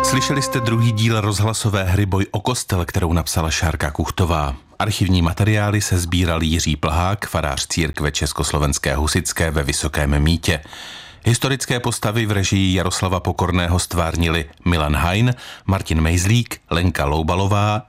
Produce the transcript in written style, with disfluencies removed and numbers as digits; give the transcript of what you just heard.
Slyšeli jste druhý díl rozhlasové hry Boj o kostel, kterou napsala Šárka Kuchtová. Archivní materiály se sbíral Jiří Plhák, farář církve Československé husitské ve Vysokém Mýtě. Historické postavy v režii Jaroslava Pokorného stvárnili Milan Hein, Martin Mejzlík, Lenka Loubalová,